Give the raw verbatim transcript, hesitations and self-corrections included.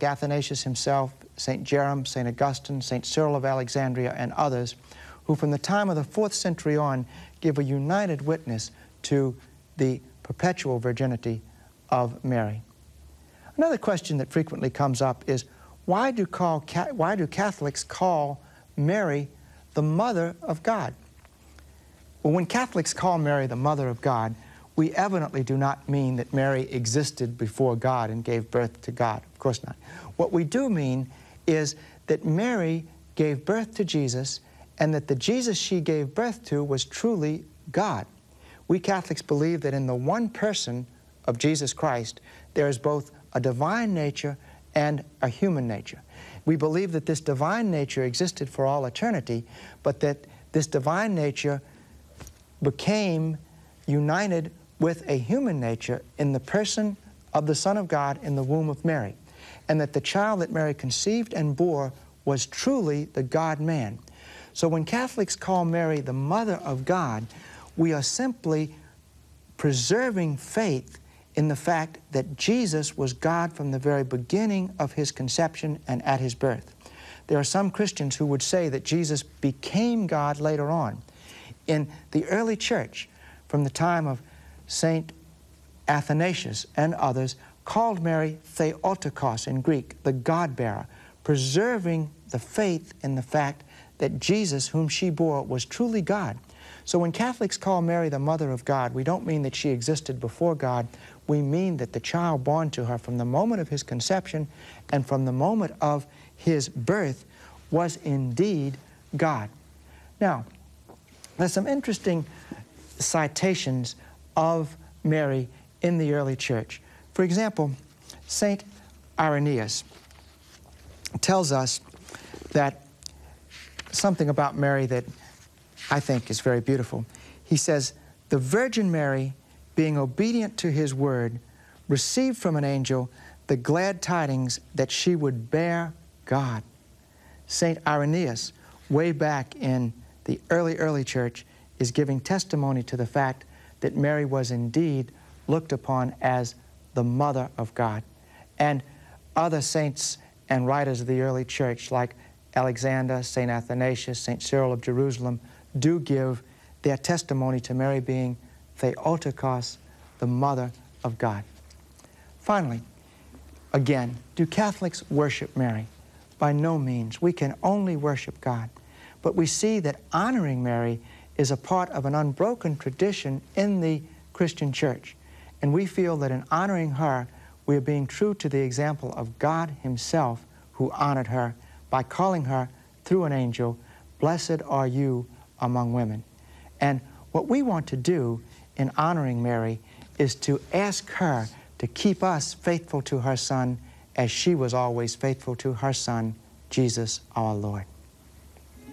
Athanasius himself, Saint Jerome, Saint Augustine, Saint Cyril of Alexandria, and others, who from the time of the fourth century on give a united witness to the perpetual virginity of Mary. Another question that frequently comes up is, why do, call, why do Catholics call Mary the Mother of God? Well, when Catholics call Mary the Mother of God, we evidently do not mean that Mary existed before God and gave birth to God. Of course not. What we do mean is that Mary gave birth to Jesus, and that the Jesus she gave birth to was truly God. We Catholics believe that in the one person of Jesus Christ, there is both a divine nature and a human nature. We believe that this divine nature existed for all eternity, but that this divine nature became united with a human nature in the person of the Son of God in the womb of Mary, and that the child that Mary conceived and bore was truly the God-man. So when Catholics call Mary the Mother of God, we are simply preserving faith in the fact that Jesus was God from the very beginning of his conception and at his birth. There are some Christians who would say that Jesus became God later on. In the early church, from the time of Saint Athanasius and others, called Mary Theotokos in Greek, the God-bearer, preserving the faith in the fact that Jesus, whom she bore, was truly God. So when Catholics call Mary the Mother of God, we don't mean that she existed before God. We mean that the child born to her from the moment of his conception and from the moment of his birth was indeed God. Now, there's some interesting citations of Mary in the early church. For example, Saint Irenaeus tells us that something about Mary that I think is very beautiful. He says, "The Virgin Mary, being obedient to his word, received from an angel the glad tidings that she would bear God." Saint Irenaeus, way back in the early, early church, is giving testimony to the fact that Mary was indeed looked upon as the Mother of God. And other saints and writers of the early church, like Alexander, Saint Athanasius, Saint Cyril of Jerusalem, do give their testimony to Mary being Theotokos, the Mother of God. Finally, again, do Catholics worship Mary? By no means. We can only worship God. But we see that honoring Mary is a part of an unbroken tradition in the Christian church. And we feel that in honoring her, we are being true to the example of God himself, who honored her by calling her through an angel, "Blessed are you among women." And what we want to do in honoring Mary is to ask her to keep us faithful to her Son as she was always faithful to her Son, Jesus our Lord.